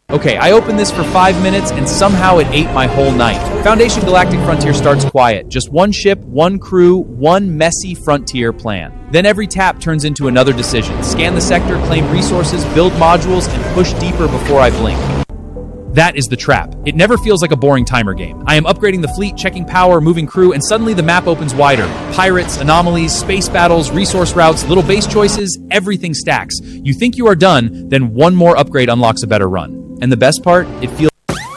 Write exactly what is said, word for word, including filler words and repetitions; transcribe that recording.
Okay, I opened this for five minutes and somehow it ate my whole night. Foundation Galactic Frontier starts quiet. Just one ship, one crew, one messy frontier plan. Then every tap turns into another decision. Scan the sector, claim resources, build modules, and push deeper before I blink. That is the trap. It never feels like a boring timer game. I am upgrading the fleet, checking power, moving crew, and suddenly the map opens wider. Pirates, anomalies, space battles, resource routes, little base choices, everything stacks. You think you are done, then one more upgrade unlocks a better run. And the best part, it feels